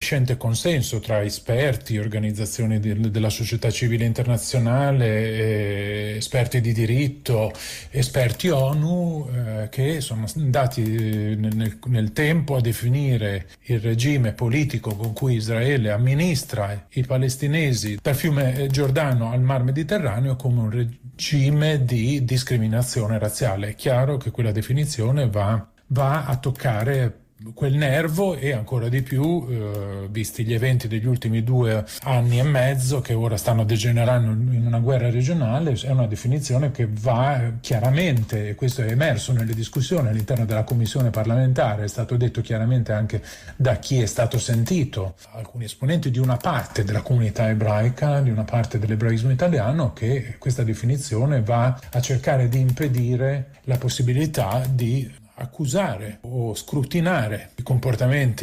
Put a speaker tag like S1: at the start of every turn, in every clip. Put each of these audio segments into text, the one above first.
S1: sufficiente consenso tra esperti, organizzazioni della società civile internazionale, esperti di diritto, esperti ONU, che sono andati nel tempo a definire il regime politico con cui Israele amministra i palestinesi dal fiume Giordano al Mar Mediterraneo come un regime di discriminazione razziale. È chiaro che quella definizione va a toccare quel nervo e ancora di più, visti gli eventi degli ultimi 2 anni e mezzo che ora stanno degenerando in una guerra regionale. È una definizione che va chiaramente, e questo è emerso nelle discussioni all'interno della commissione parlamentare, è stato detto chiaramente anche da chi è stato sentito, alcuni esponenti di una parte della comunità ebraica, di una parte dell'ebraismo italiano, che questa definizione va a cercare di impedire la possibilità di accusare o scrutinare i comportamenti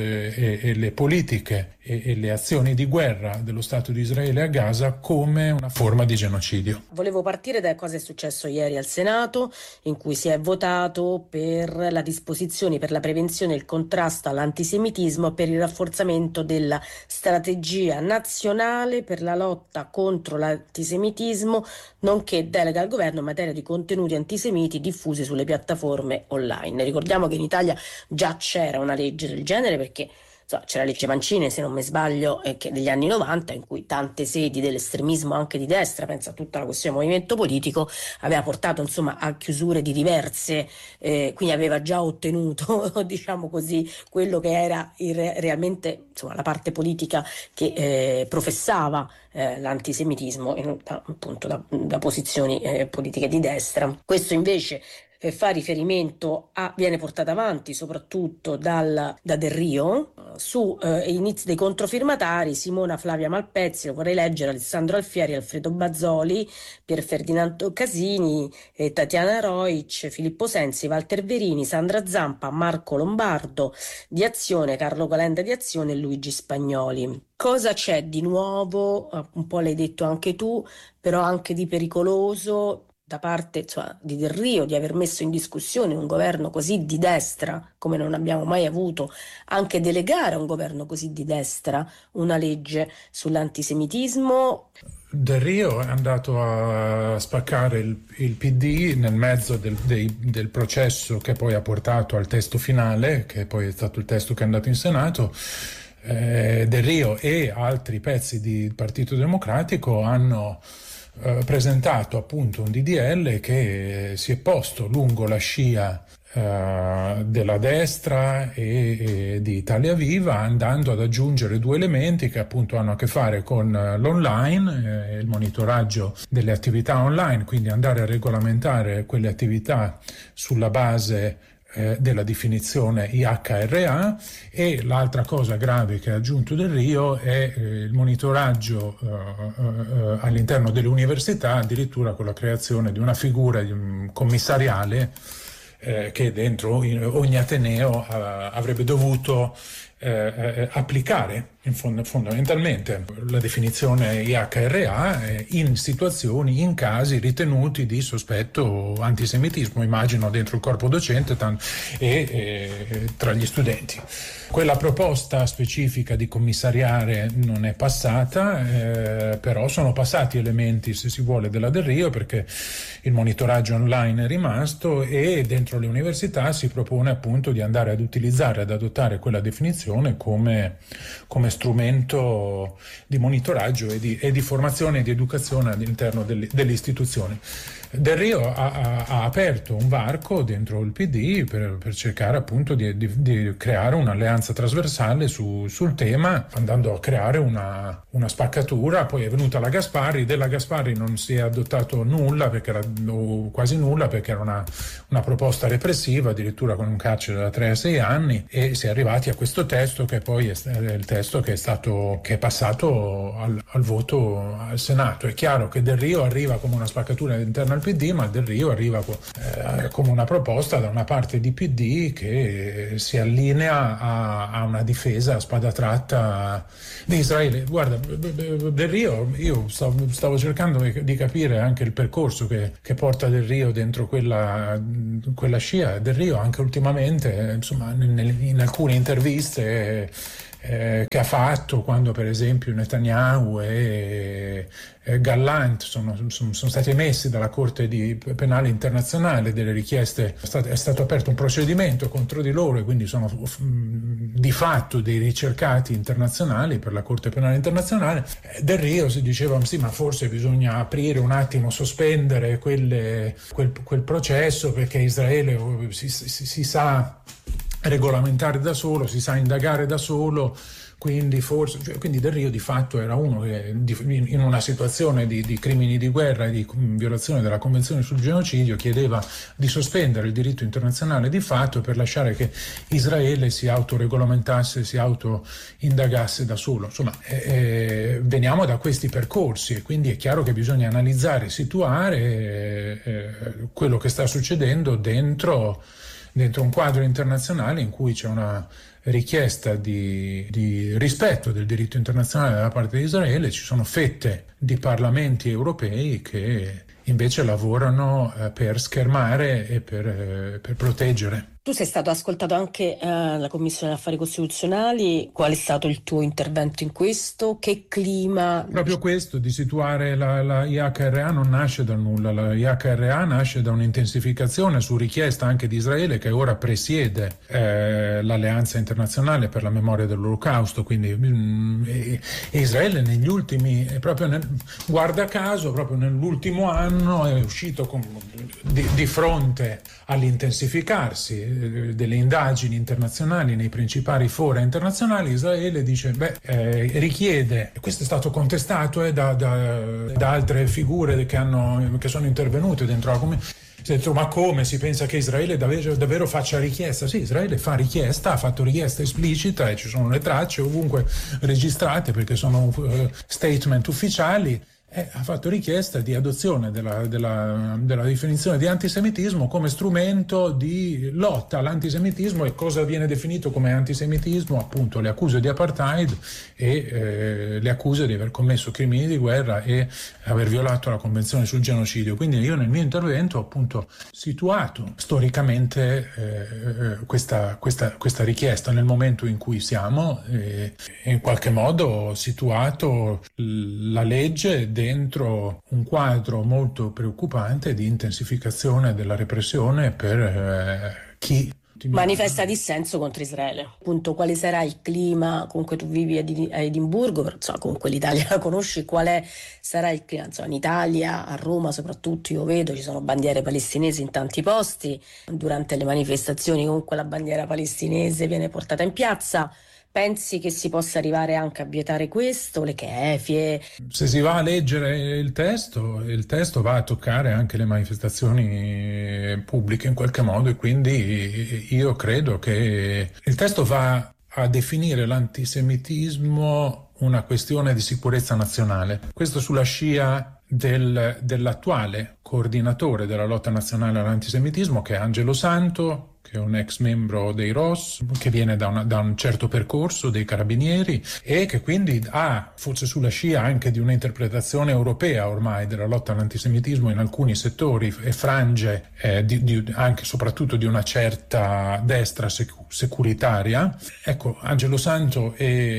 S1: e le politiche e le azioni di guerra dello Stato di Israele a Gaza come una forma di genocidio.
S2: Volevo partire da cosa è successo ieri al Senato, in cui si è votato per la disposizioni per la prevenzione e il contrasto all'antisemitismo e per il rafforzamento della strategia nazionale per la lotta contro l'antisemitismo, nonché delega al governo in materia di contenuti antisemiti diffusi sulle piattaforme online. Ricordiamo che in Italia già c'era una legge del genere, perché c'è la legge Mancini, se non mi sbaglio, che degli anni 90, in cui tante sedi dell'estremismo anche di destra, pensa a tutta la questione movimento politico, aveva portato a chiusure di diverse, quindi aveva già ottenuto diciamo così quello che era realmente la parte politica che professava l'antisemitismo appunto da posizioni politiche di destra. Questo invece fa riferimento viene portato avanti soprattutto da Del Rio, su inizi dei controfirmatari: Simona Flavia Malpezzi, lo vorrei leggere, Alessandro Alfieri, Alfredo Bazzoli, Pier Ferdinando Casini, Tatiana Roic, Filippo Sensi, Walter Verini, Sandra Zampa, Marco Lombardo di Azione, Carlo Calenda di Azione e Luigi Spagnoli. Cosa c'è di nuovo? Un po' l'hai detto anche tu, però anche di pericoloso da parte di Del Rio, di aver messo in discussione un governo così di destra come non abbiamo mai avuto, anche delegare a un governo così di destra una legge sull'antisemitismo.
S1: Del Rio è andato a spaccare il PD nel mezzo del processo che poi ha portato al testo finale, che poi è stato il testo che è andato in Senato. Del Rio e altri pezzi di Partito Democratico hanno presentato appunto un DDL che si è posto lungo la scia della destra e di Italia Viva, andando ad aggiungere 2 elementi che appunto hanno a che fare con l'online, il monitoraggio delle attività online, quindi andare a regolamentare quelle attività sulla base della definizione IHRA, e l'altra cosa grave che ha aggiunto Del Rio è il monitoraggio all'interno delle università, addirittura con la creazione di una figura commissariale che dentro ogni ateneo avrebbe dovuto applicare fondamentalmente la definizione IHRA in situazioni, in casi ritenuti di sospetto antisemitismo, immagino dentro il corpo docente e tra gli studenti. Quella proposta specifica di commissariare non è passata, però sono passati elementi, se si vuole, della Del Rio, perché il monitoraggio online è rimasto e dentro le università si propone appunto di andare ad utilizzare, ad adottare quella definizione come strumento di monitoraggio e di formazione e di educazione all'interno delle istituzioni. Del Rio ha aperto un varco dentro il PD per cercare appunto di creare un'alleanza trasversale sul tema, andando a creare una spaccatura. Poi è venuta la Gasparri, della Gasparri non si è adottato nulla, o quasi nulla, perché era una proposta repressiva, addirittura con un carcere da 3 a 6 anni, e si è arrivati a questo testo che poi è il testo che è passato al voto al Senato. È chiaro che Del Rio arriva come una spaccatura all'interno del PD, ma Del Rio arriva come una proposta da una parte di PD che si allinea a una difesa a spada tratta di Israele. Guarda, Del Rio, io stavo cercando di capire anche il percorso che porta Del Rio dentro quella scia. Del Rio anche ultimamente, insomma, in alcune interviste che ha fatto quando per esempio Netanyahu e Gallant sono stati emessi dalla Corte Penale Internazionale delle richieste, è stato aperto un procedimento contro di loro e quindi sono di fatto dei ricercati internazionali per la Corte Penale Internazionale. Del Rio si diceva sì, ma forse bisogna aprire un attimo, sospendere quel processo, perché Israele si sa regolamentare da solo, si sa indagare da solo, quindi Del Rio di fatto era uno che in una situazione di crimini di guerra e di violazione della Convenzione sul genocidio chiedeva di sospendere il diritto internazionale di fatto per lasciare che Israele si autoregolamentasse, si autoindagasse da solo. Insomma, veniamo da questi percorsi e quindi è chiaro che bisogna analizzare, situare quello che sta succedendo dentro un quadro internazionale in cui c'è una richiesta di rispetto del diritto internazionale da parte di Israele. Ci sono fette di parlamenti europei che invece lavorano per schermare e per proteggere.
S2: Tu sei stato ascoltato anche alla Commissione Affari Costituzionali. Qual è stato il tuo intervento in questo? Che clima?
S1: Proprio questo, di situare la IHRA non nasce dal nulla, la IHRA nasce da un'intensificazione su richiesta anche di Israele, che ora presiede l'Alleanza Internazionale per la Memoria dell'Olocausto, quindi Israele negli ultimi, guarda caso, proprio nell'ultimo anno è uscito di fronte all'intensificarsi delle indagini internazionali nei principali fora internazionali. Israele dice richiede, e questo è stato contestato da altre figure che sono intervenute dentro la Commissione. Ma come si pensa che Israele davvero faccia richiesta? Sì, Israele fa richiesta, ha fatto richiesta esplicita e ci sono le tracce ovunque registrate perché sono statement ufficiali. Ha fatto richiesta di adozione della definizione di antisemitismo come strumento di lotta all'antisemitismo. E cosa viene definito come antisemitismo? Appunto le accuse di apartheid e le accuse di aver commesso crimini di guerra e aver violato la Convenzione sul genocidio. Quindi io nel mio intervento ho appunto situato storicamente questa richiesta nel momento in cui siamo e in qualche modo ho situato la legge dentro un quadro molto preoccupante di intensificazione della repressione per chi
S2: manifesta dissenso contro Israele. Appunto, quale sarà il clima? Comunque tu vivi a Edimburgo, comunque l'Italia la conosci, sarà il clima? In Italia, a Roma soprattutto, io vedo ci sono bandiere palestinesi in tanti posti, durante le manifestazioni comunque la bandiera palestinese viene portata in piazza. Pensi che si possa arrivare anche a vietare questo, le kefie?
S1: Se si va a leggere il testo va a toccare anche le manifestazioni pubbliche in qualche modo, e quindi io credo che il testo va a definire l'antisemitismo una questione di sicurezza nazionale. Questo sulla scia dell'attuale coordinatore della lotta nazionale all'antisemitismo, che è Angelo Santo, che è un ex membro dei ROS, che viene da un certo percorso dei carabinieri e che quindi ha, forse sulla scia anche di un'interpretazione europea ormai della lotta all'antisemitismo in alcuni settori e frange anche soprattutto di una certa destra securitaria. Ecco, Angelo Santo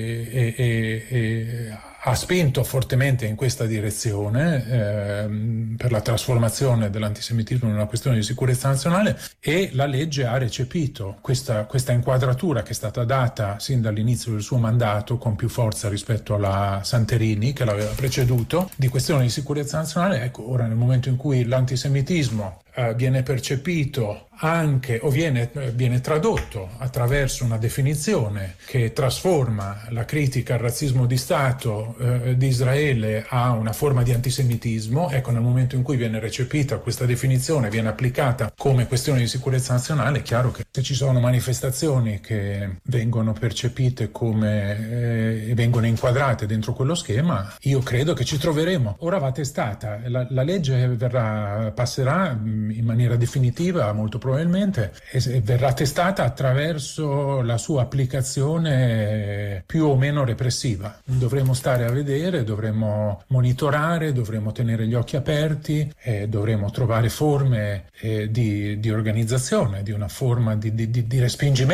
S1: ha spinto fortemente in questa direzione per la trasformazione dell'antisemitismo in una questione di sicurezza nazionale, e la legge ha recepito questa inquadratura che è stata data sin dall'inizio del suo mandato con più forza rispetto alla Santerini che l'aveva preceduto, di questione di sicurezza nazionale. Ecco, ora nel momento in cui l'antisemitismo viene percepito anche o viene tradotto attraverso una definizione che trasforma la critica al razzismo di Stato di Israele a una forma di antisemitismo. Ecco, nel momento in cui viene recepita questa definizione, viene applicata come questione di sicurezza nazionale, è chiaro che se ci sono manifestazioni che vengono percepite come e vengono inquadrate dentro quello schema, io credo che ci troveremo. Ora va testata, la legge passerà in maniera definitiva molto probabilmente e verrà testata attraverso la sua applicazione più o meno repressiva. Dovremo stare a vedere, dovremo monitorare, dovremo tenere gli occhi aperti, dovremo trovare forme di organizzazione, di una forma di respingimento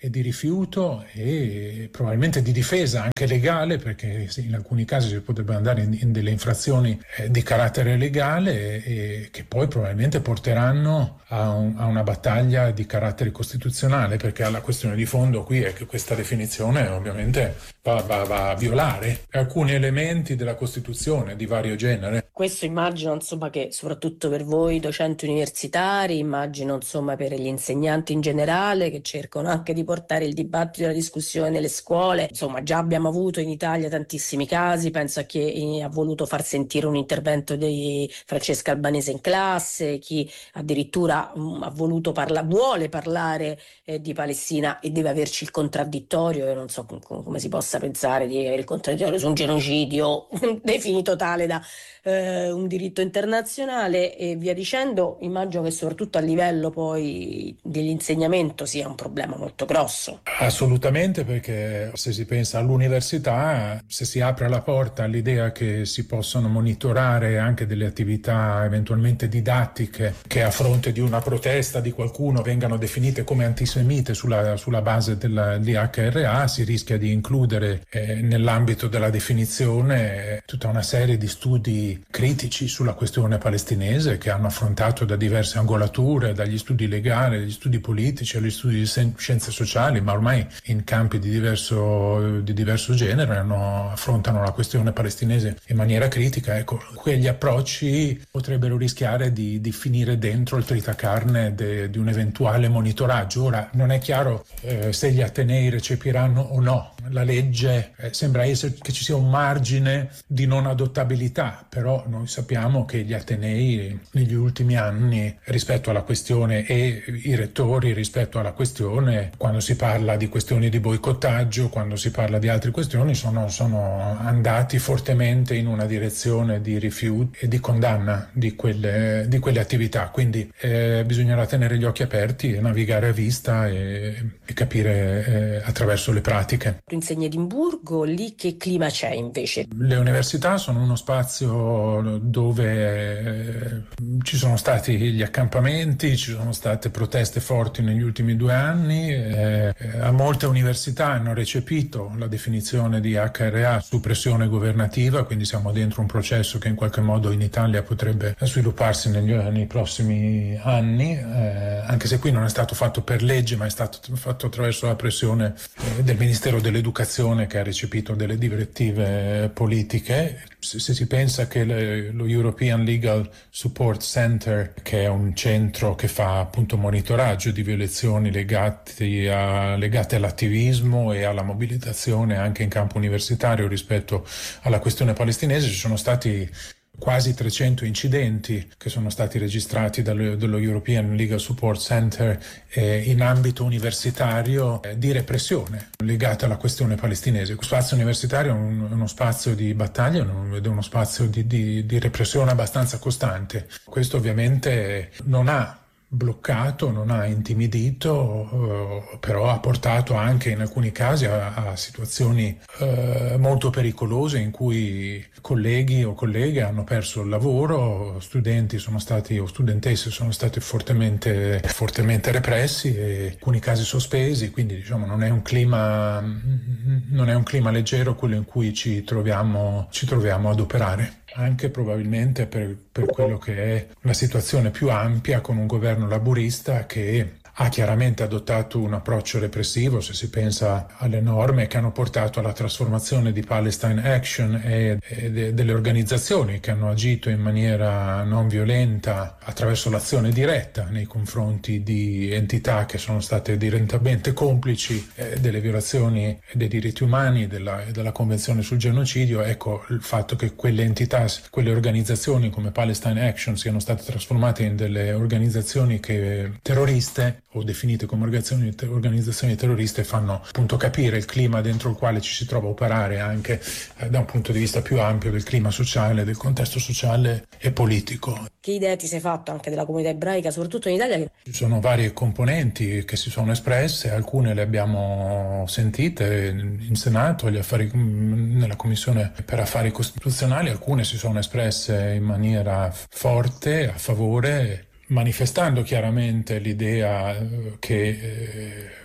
S1: e di rifiuto e probabilmente di difesa anche legale, perché in alcuni casi si potrebbe andare in delle infrazioni di carattere legale e che poi probabilmente porteranno a una battaglia di carattere costituzionale, perché la questione di fondo qui è che questa definizione ovviamente va a violare alcuni elementi della Costituzione di vario genere.
S2: Questo immagino insomma che soprattutto per voi docenti universitari, immagino insomma per gli insegnanti in generale che cercano anche di portare il dibattito e la discussione nelle scuole. Insomma, già abbiamo avuto in Italia tantissimi casi, penso a chi ha voluto far sentire un intervento di Francesca Albanese in classe, chi addirittura ha voluto vuole parlare di Palestina e deve averci il contraddittorio. Io non so come si possa pensare di avere il contraddittorio su un genocidio definito tale da un diritto internazionale e via dicendo. Immagino che soprattutto a livello poi dell'insegnamento sia un problema molto grosso.
S1: Assolutamente, perché se si pensa all'università, se si apre la porta all'idea che si possono monitorare anche delle attività eventualmente didattiche che a fronte di una protesta di qualcuno vengano definite come antisemite sulla base di HRA, si rischia di includere nell'ambito della definizione tutta una serie di studi critici sulla questione palestinese che hanno affrontato da diverse angolature, dagli studi legali, agli studi politici, agli studi di scienze sociali, ma ormai in campi di diverso genere affrontano la questione palestinese in maniera critica. Ecco, quegli approcci potrebbero rischiare di finire dentro il tritacarne di un eventuale monitoraggio. Ora non è chiaro se gli atenei recepiranno o no la legge, sembra essere che ci sia un margine di non adottabilità, però noi sappiamo che gli atenei negli ultimi anni rispetto alla questione e i rettori rispetto alla questione, quando si parla di questioni di boicottaggio, quando si parla di altre questioni, sono andati fortemente in una direzione di rifiuto e di condanna di quelle attività. Quindi bisognerà tenere gli occhi aperti e navigare a vista e capire attraverso le pratiche.
S2: Tu insegni a Edimburgo, lì che clima c'è invece?
S1: Le università sono uno spazio dove ci sono stati gli accampamenti, ci sono state proteste forti negli ultimi 2 anni. A molte università hanno recepito la definizione di HRA su pressione governativa, quindi siamo dentro un processo che in qualche modo in Italia potrebbe svilupparsi nei prossimi anni, anche se qui non è stato fatto per legge, ma è stato fatto attraverso la pressione del Ministero dell'Educazione, che ha recepito delle direttive politiche. Se si pensa che lo European Legal Support Center, che è un centro che fa appunto monitoraggio di violazioni legate all'attivismo e alla mobilitazione anche in campo universitario rispetto alla questione palestinese, ci sono stati quasi 300 incidenti che sono stati registrati dallo European Legal Support Center in ambito universitario di repressione legata alla questione palestinese. Lo spazio universitario è uno spazio di battaglia, è uno spazio di repressione abbastanza costante. Questo ovviamente non ha bloccato, non ha intimidito, però ha portato anche in alcuni casi a situazioni molto pericolose in cui colleghi o colleghe hanno perso il lavoro, studenti o studentesse sono stati fortemente repressi e in alcuni casi sospesi, quindi diciamo non è un clima leggero quello in cui ci troviamo ad operare. Anche probabilmente per quello che è una situazione più ampia con un governo laburista che ha chiaramente adottato un approccio repressivo, se si pensa alle norme che hanno portato alla trasformazione di Palestine Action e delle organizzazioni che hanno agito in maniera non violenta attraverso l'azione diretta nei confronti di entità che sono state direttamente complici delle violazioni dei diritti umani e della Convenzione sul genocidio. Ecco, il fatto che quelle entità, quelle organizzazioni come Palestine Action siano state trasformate in delle organizzazioni terroriste o definite come organizzazioni terroriste fanno appunto capire il clima dentro il quale ci si trova a operare anche da un punto di vista più ampio del clima sociale, del contesto sociale e politico.
S2: Che idea ti sei fatto anche della comunità ebraica, soprattutto in Italia?
S1: Ci sono varie componenti che si sono espresse, alcune le abbiamo sentite in Senato, nella Commissione per Affari Costituzionali, alcune si sono espresse in maniera forte a favore, manifestando chiaramente l'idea che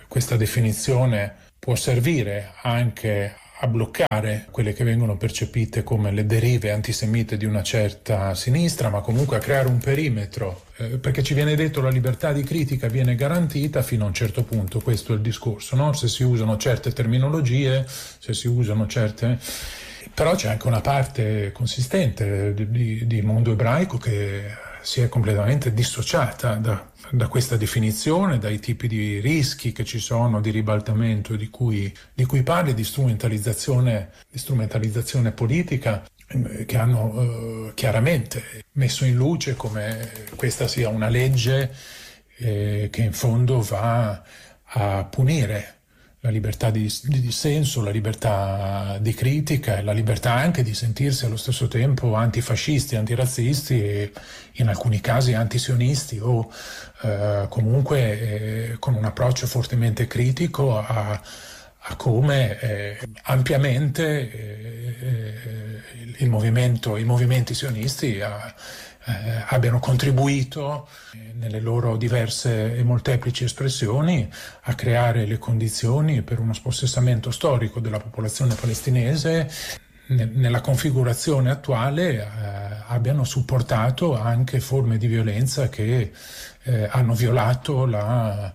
S1: questa definizione può servire anche a bloccare quelle che vengono percepite come le derive antisemite di una certa sinistra, ma comunque a creare un perimetro, perché ci viene detto la libertà di critica viene garantita fino a un certo punto, questo è il discorso, no? Se si usano certe terminologie, se si usano certe... Però c'è anche una parte consistente di mondo ebraico che si è completamente dissociata da questa definizione, dai tipi di rischi che ci sono di ribaltamento di cui parli, di strumentalizzazione politica, che hanno chiaramente messo in luce come questa sia una legge che in fondo va a punire la libertà di dissenso, la libertà di critica e la libertà anche di sentirsi allo stesso tempo antifascisti, antirazzisti e in alcuni casi antisionisti o comunque con un approccio fortemente critico a come ampiamente i movimenti sionisti abbiano contribuito nelle loro diverse e molteplici espressioni a creare le condizioni per uno spossessamento storico della popolazione palestinese nella configurazione attuale, abbiano supportato anche forme di violenza che hanno violato la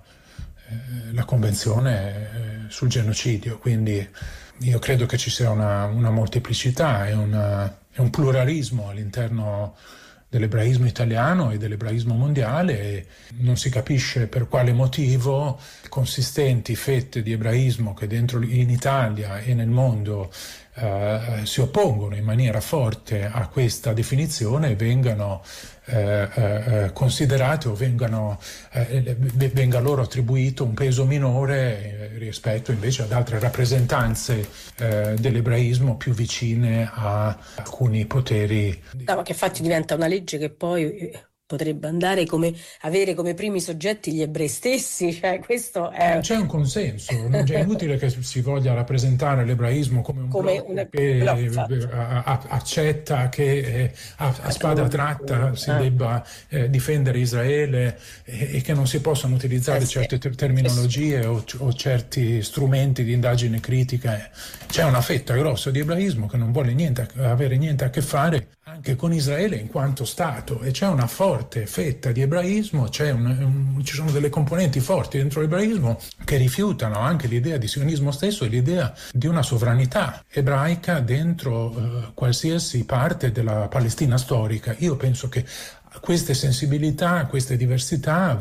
S1: Convenzione sul genocidio. Quindi io credo che ci sia una molteplicità e un pluralismo all'interno dell'ebraismo italiano e dell'ebraismo mondiale, e non si capisce per quale motivo consistenti fette di ebraismo che in Italia e nel mondo si oppongono in maniera forte a questa definizione vengano considerate o venga loro attribuito un peso minore rispetto invece ad altre rappresentanze dell'ebraismo più vicine a alcuni poteri.
S2: No, ma che infatti diventa una legge che poi potrebbe avere come primi soggetti gli ebrei stessi, cioè questo è...
S1: C'è un consenso, non è inutile che si voglia rappresentare l'ebraismo come un blocco che accetta che a spada tratta si debba difendere Israele e che non si possano utilizzare certe terminologie o certi strumenti di indagine critica. C'è una fetta grossa di ebraismo che non vuole avere niente a che fare anche con Israele in quanto Stato, e c'è una forte fetta di ebraismo, ci sono delle componenti forti dentro l'ebraismo che rifiutano anche l'idea di sionismo stesso e l'idea di una sovranità ebraica dentro qualsiasi parte della Palestina storica. Io penso che queste sensibilità, queste diversità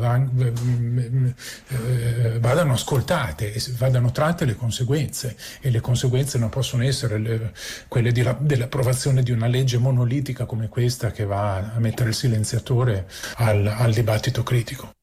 S1: vadano ascoltate e vadano tratte le conseguenze, e le conseguenze non possono essere quelle dell'approvazione di una legge monolitica come questa che va a mettere il silenziatore al dibattito critico.